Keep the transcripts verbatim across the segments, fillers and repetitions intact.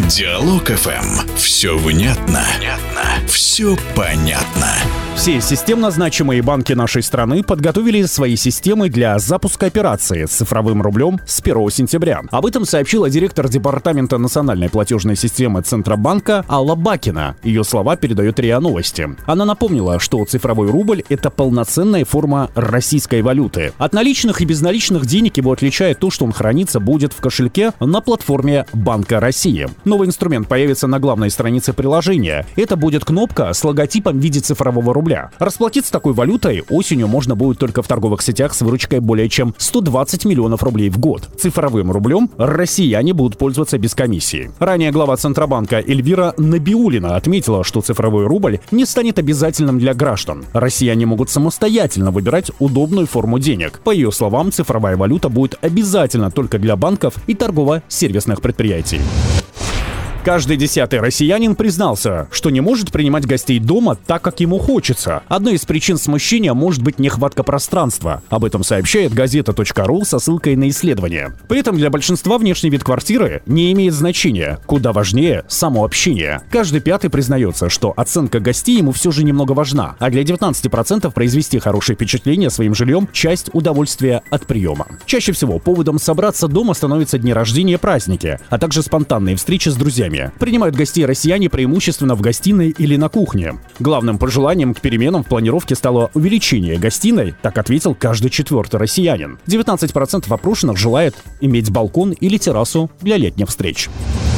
Диалог эф эм. Все внятно, внятно, все понятно. Все системно значимые банки нашей страны подготовили свои системы для запуска операции с цифровым рублем с первого сентября. Об этом сообщила директор Департамента национальной платежной системы Центробанка Алла Бакина. Ее слова передает РИА Новости. Она напомнила, что цифровой рубль — это полноценная форма российской валюты. От наличных и безналичных денег его отличает то, что он храниться будет в кошельке на платформе Банка России. Новый инструмент появится на главной странице приложения. Это будет кнопка с логотипом в виде цифрового рубля. Расплатиться такой валютой осенью можно будет только в торговых сетях с выручкой более чем сто двадцать миллионов рублей в год. Цифровым рублем россияне будут пользоваться без комиссии. Ранее глава Центробанка Эльвира Набиуллина отметила, что цифровой рубль не станет обязательным для граждан. Россияне могут самостоятельно выбирать удобную форму денег. По ее словам, цифровая валюта будет обязательна только для банков и торгово-сервисных предприятий. Каждый десятый россиянин признался, что не может принимать гостей дома так, как ему хочется. Одной из причин смущения может быть нехватка пространства. Об этом сообщает газета точка ру со ссылкой на исследование. При этом для большинства внешний вид квартиры не имеет значения. Куда важнее само общение. Каждый пятый признается, что оценка гостей ему все же немного важна. А для девятнадцати процентов произвести хорошее впечатление своим жильем – часть удовольствия от приема. Чаще всего поводом собраться дома становятся дни рождения и праздники, а также спонтанные встречи с друзьями. Принимают гостей россияне преимущественно в гостиной или на кухне. Главным пожеланием к переменам в планировке стало увеличение гостиной, так ответил каждый четвертый россиянин. девятнадцать процентов опрошенных желает иметь балкон или террасу для летних встреч.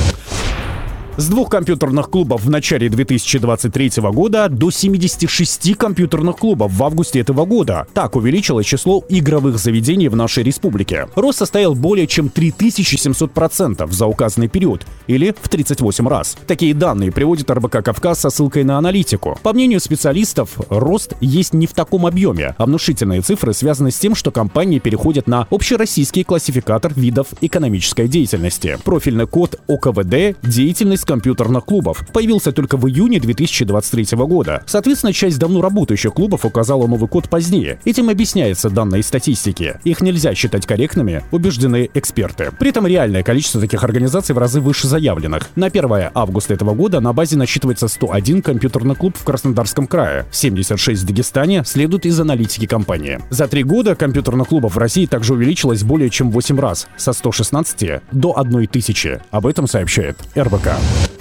С двух компьютерных клубов в начале две тысячи двадцать третьего года до семидесяти шести компьютерных клубов в августе этого года. Так увеличилось число игровых заведений в нашей республике. Рост составил более чем три тысячи семьсот процентов за указанный период, или в тридцать восемь раз. Такие данные приводит эр бэ ка «Кавказ» со ссылкой на аналитику. По мнению специалистов, рост есть не в таком объеме, а внушительные цифры связаны с тем, что компании переходят на общероссийский классификатор видов экономической деятельности. Профильный код о ка вэ дэ «Деятельность компьютерных клубов» появился только в июне две тысячи двадцать третьего года. Соответственно, часть давно работающих клубов указала новый код позднее. Этим объясняется данные статистики. Их нельзя считать корректными, убеждены эксперты. При этом реальное количество таких организаций в разы выше заявленных. На первое августа этого года на базе насчитывается сто один компьютерный клуб в Краснодарском крае, семьдесят шесть в Дагестане, следует из аналитики компании. За три года компьютерных клубов в России также увеличилось более чем в восемь раз, со ста шестнадцати до одной тысячи. Об этом сообщает эр бэ ка.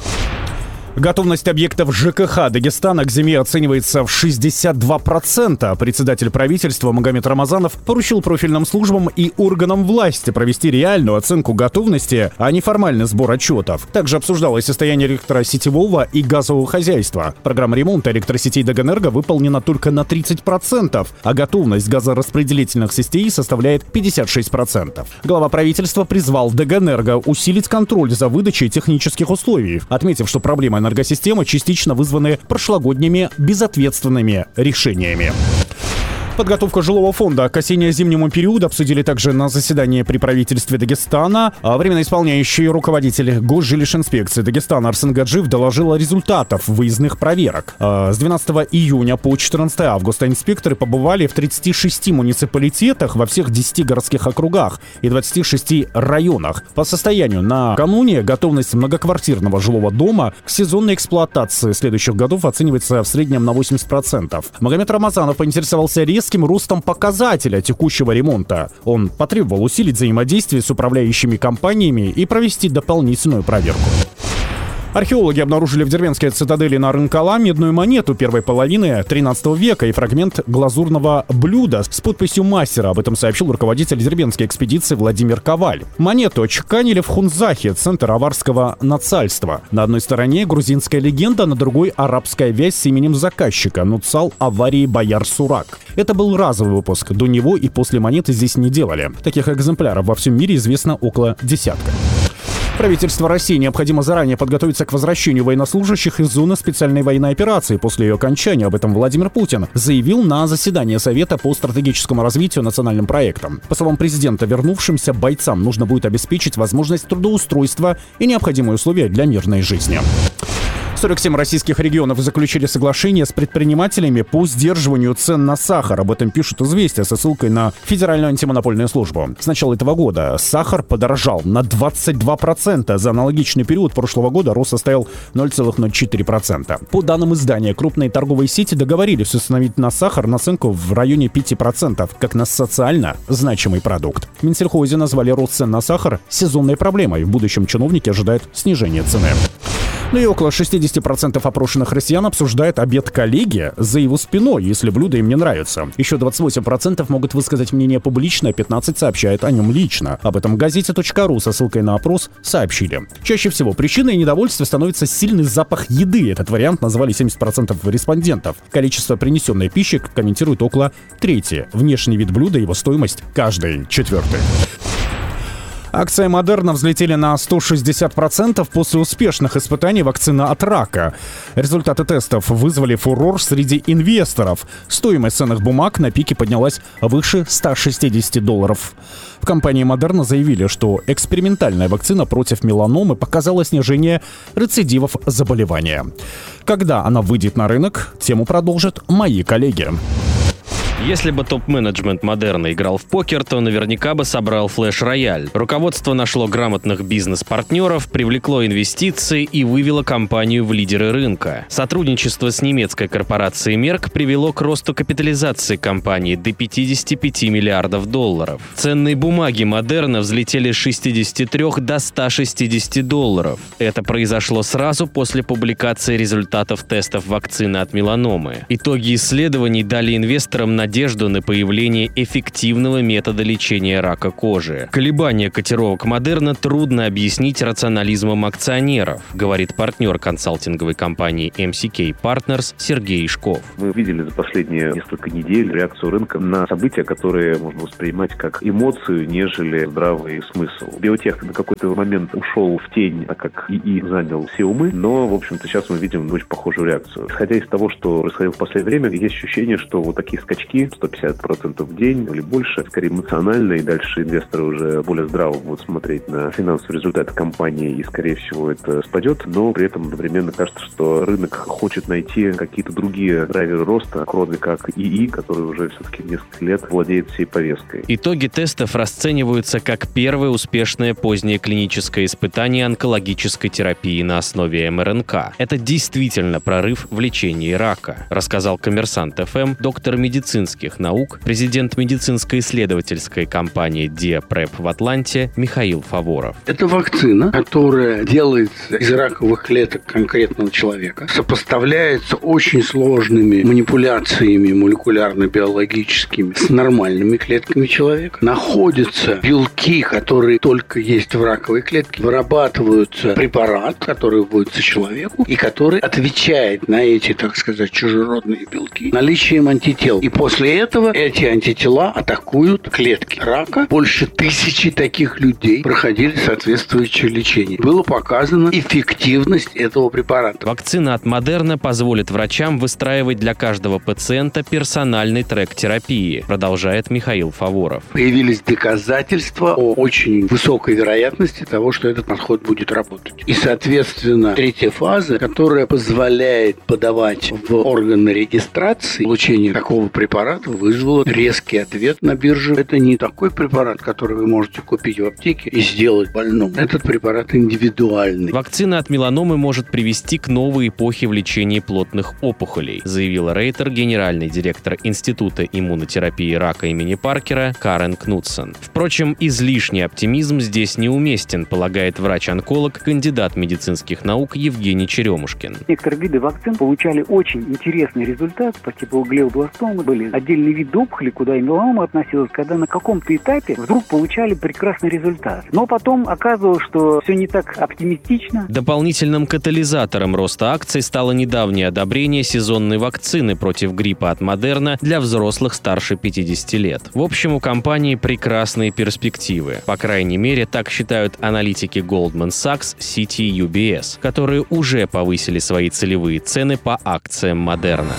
Готовность объектов жэ ка ха Дагестана к зиме оценивается в шестьдесят два процента. Председатель правительства Магомед Рамазанов поручил профильным службам и органам власти провести реальную оценку готовности, а не формальный сбор отчетов. Также обсуждалось состояние электросетевого и газового хозяйства. Программа ремонта электросетей Дагэнерго выполнена только на тридцать процентов, а готовность газораспределительных сетей составляет пятьдесят шесть процентов. Глава правительства призвал Дагэнерго усилить контроль за выдачей технических условий, отметив, что проблема энергосистемы частично вызваны прошлогодними безответственными решениями. Подготовку жилого фонда к осенне-зимнему периоду обсудили также на заседании при правительстве Дагестана. А временно исполняющий руководитель Госжилищинспекции Дагестана Арсен Гаджиев доложил о результатах выездных проверок. С двенадцатого июня по четырнадцатое августа инспекторы побывали в тридцати шести муниципалитетах во всех десяти городских округах и двадцати шести районах. По состоянию накануне готовность многоквартирного жилого дома к сезонной эксплуатации следующих годов оценивается в среднем на восемьдесят процентов. Магомед Рамазанов поинтересовался резко ростом показателя текущего ремонта. Он потребовал усилить взаимодействие с управляющими компаниями и провести дополнительную проверку. Археологи обнаружили в деревенской цитадели Нарынкала медную монету первой половины тринадцатого века и фрагмент глазурного блюда с подписью мастера. Об этом сообщил руководитель деревенской экспедиции Владимир Коваль. Монету отчеканили в Хунзахе, центр аварского нацальства. На одной стороне грузинская легенда, на другой арабская вязь с именем заказчика Нуцал аварии Бояр Сурак. Это был разовый выпуск. До него и после монеты здесь не делали. Таких экземпляров во всем мире известно около десятка. Правительство России необходимо заранее подготовиться к возвращению военнослужащих из зоны специальной военной операции после ее окончания. Об этом Владимир Путин заявил на заседании Совета по стратегическому развитию национальным проектам. По словам президента, вернувшимся бойцам нужно будет обеспечить возможность трудоустройства и необходимые условия для мирной жизни. сорок семь российских регионов заключили соглашение с предпринимателями по сдерживанию цен на сахар. Об этом пишут «Известия» со ссылкой на Федеральную антимонопольную службу. С начала этого года сахар подорожал на двадцать два процента. За аналогичный период прошлого года рост составил ноль целых ноль четыре сотых процента. По данным издания, крупные торговые сети договорились установить на сахар наценку в районе пяти процентов, как на социально значимый продукт. В Минсельхозе назвали рост цен на сахар сезонной проблемой. В будущем чиновники ожидают снижения цены. Ну и около шестьдесят процентов опрошенных россиян обсуждает обед коллеги за его спиной, если блюдо им не нравится. Еще двадцать восемь процентов могут высказать мнение публично, а пятнадцать процентов сообщают о нем лично. Об этом газете точка ру со ссылкой на опрос сообщили. Чаще всего причиной недовольства становится сильный запах еды. Этот вариант назвали семьдесят процентов респондентов. Количество принесенной пищи комментирует около трети. Внешний вид блюда и его стоимость каждый четвертый. Акции Модерна взлетели на сто шестьдесят процентов после успешных испытаний вакцины от рака. Результаты тестов вызвали фурор среди инвесторов. Стоимость ценных бумаг на пике поднялась выше ста шестидесяти долларов. В компании Модерна заявили, что экспериментальная вакцина против меланомы показала снижение рецидивов заболевания. Когда она выйдет на рынок, тему продолжат мои коллеги. Если бы топ-менеджмент Модерна играл в покер, то наверняка бы собрал флеш-рояль. Руководство нашло грамотных бизнес-партнеров, привлекло инвестиции и вывело компанию в лидеры рынка. Сотрудничество с немецкой корпорацией Merck привело к росту капитализации компании до пятидесяти пяти миллиардов долларов. Ценные бумаги Модерна взлетели с шестидесяти трёх до ста шестидесяти долларов. Это произошло сразу после публикации результатов тестов вакцины от меланомы. Итоги исследований дали инвесторам на надежду на появление эффективного метода лечения рака кожи. Колебания котировок Модерна трудно объяснить рационализмом акционеров, говорит партнер консалтинговой компании эм си кей Partners Сергей Шков. Мы видели за последние несколько недель реакцию рынка на события, которые можно воспринимать как эмоцию, нежели здравый смысл. Биотех на какой-то момент ушел в тень, так как ИИ занял все умы, но, в общем-то, сейчас мы видим очень похожую реакцию. Исходя из того, что происходило в последнее время, есть ощущение, что вот такие скачки сто пятьдесят процентов в день или больше, скорее эмоционально, и дальше инвесторы уже более здраво будут смотреть на финансовые результаты компании, и, скорее всего, это спадет, но при этом одновременно кажется, что рынок хочет найти какие-то другие драйверы роста, кроме как ИИ, который уже все-таки несколько лет владеет всей повесткой. Итоги тестов расцениваются как первое успешное позднее клиническое испытание онкологической терапии на основе эм эр эн ка. Это действительно прорыв в лечении рака, рассказал Коммерсант эф эм доктор медицинских наук, президент медицинско-исследовательской компании Диапреп в Атланте Михаил Фаворов. Это вакцина, которая делается из раковых клеток конкретного человека, сопоставляется очень сложными манипуляциями молекулярно-биологическими с нормальными клетками человека. Находятся белки, которые только есть в раковой клетке, вырабатываются препарат, который вводится человеку и который отвечает на эти, так сказать, чужеродные белки наличием антител. И после После этого эти антитела атакуют клетки рака. Больше тысячи таких людей проходили соответствующее лечение. Было показано эффективность этого препарата. Вакцина от Модерна позволит врачам выстраивать для каждого пациента персональный трек терапии, продолжает Михаил Фаворов. Появились доказательства о очень высокой вероятности того, что этот подход будет работать. И, соответственно, третья фаза, которая позволяет подавать в органы регистрации получение такого препарата, вызвало резкий ответ на бирже. Это не такой препарат, который вы можете купить в аптеке и сделать больному. Этот препарат индивидуальный. Вакцина от меланомы может привести к новой эпохе в лечении плотных опухолей, заявила Рейтер, генеральный директор Института иммунотерапии рака имени Паркера Карен Кнутсон. Впрочем, излишний оптимизм здесь неуместен, полагает врач-онколог, кандидат медицинских наук Евгений Черемушкин. Некоторые виды вакцин получали очень интересный результат по типу глиобластомы, были отдельный вид опухоли, куда и меланома относилась, когда на каком-то этапе вдруг получали прекрасный результат. Но потом оказывалось, что все не так оптимистично. Дополнительным катализатором роста акций стало недавнее одобрение сезонной вакцины против гриппа от Модерна для взрослых старше пятидесяти лет. В общем, у компании прекрасные перспективы. По крайней мере, так считают аналитики Goldman Sachs, Citi и ю би эс, которые уже повысили свои целевые цены по акциям Модерна.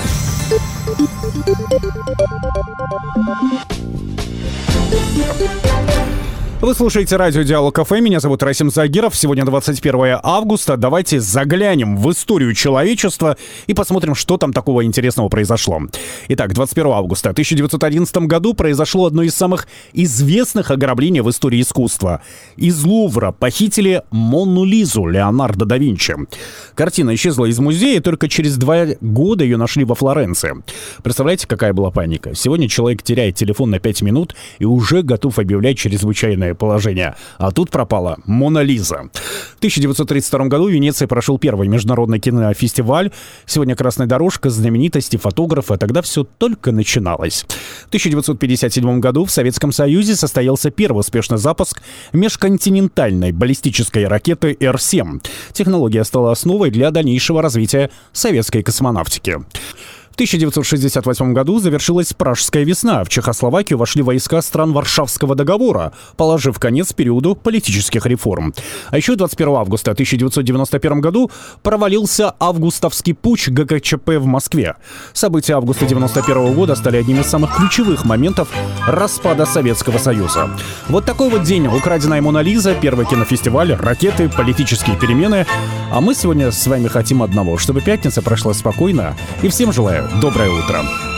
Вы слушаете радио Диалог КФМ. Меня зовут Расим Загиров. Сегодня двадцать первое августа. Давайте заглянем в историю человечества и посмотрим, что там такого интересного произошло. Итак, двадцать первого августа тысяча девятьсот одиннадцатом году произошло одно из самых известных ограблений в истории искусства. Из Лувра похитили Мону Лизу Леонардо да Винчи. Картина исчезла из музея, и только через два года ее нашли во Флоренции. Представляете, какая была паника? Сегодня человек теряет телефон на пять минут и уже готов объявлять чрезвычайное положение. А тут пропала Мона Лиза. В тысяча девятьсот тридцать втором году в Венеции прошел первый международный кинофестиваль. Сегодня красная дорожка, знаменитости, фотографы. Тогда все только начиналось. В тысяча девятьсот пятьдесят седьмом году в Советском Союзе состоялся первый успешный запуск межконтинентальной баллистической ракеты Эр семь. Технология стала основой для дальнейшего развития советской космонавтики. В тысяча девятьсот шестьдесят восьмом году завершилась Пражская весна. В Чехословакию вошли войска стран Варшавского договора, положив конец периоду политических реформ. А еще двадцать первого августа тысяча девятьсот девяносто первом году провалился августовский путч гэ ка че пэ в Москве. События августа девяносто первого года стали одним из самых ключевых моментов распада Советского Союза. Вот такой вот день. Украденная Мона Лиза, первый кинофестиваль, ракеты, политические перемены. А мы сегодня с вами хотим одного, чтобы пятница прошла спокойно. И всем желаю доброе утро.